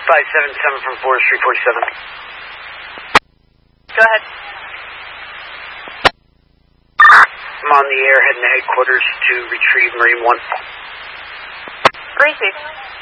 577 from Forest Street 47. Go ahead. I'm on the air heading to headquarters to retrieve Marine 1. Receive.